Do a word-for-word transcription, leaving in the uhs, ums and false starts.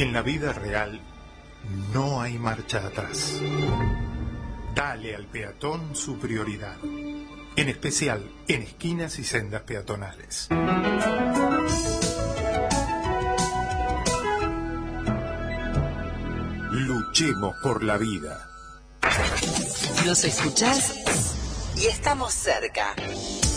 En la vida real no hay marcha atrás. Dale al peatón su prioridad, en especial en esquinas y sendas peatonales. Luchemos por la vida. Nos escuchás y estamos cerca.